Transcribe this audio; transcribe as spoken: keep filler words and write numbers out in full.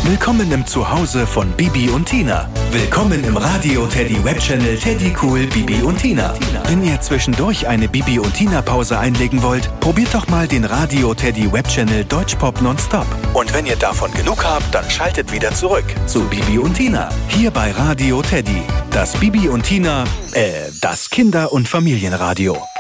Willkommen im Zuhause von Bibi und Tina. Willkommen im Radio Teddy Webchannel Teddy Cool Bibi und Tina. Wenn ihr zwischendurch eine Bibi und Tina Pause einlegen wollt, probiert doch mal den Radio Teddy Webchannel Deutschpop Nonstop. Und wenn ihr davon genug habt, dann schaltet wieder zurück zu Bibi und Tina. Hier bei Radio Teddy. Das Bibi und Tina, äh, das Kinder- und Familienradio.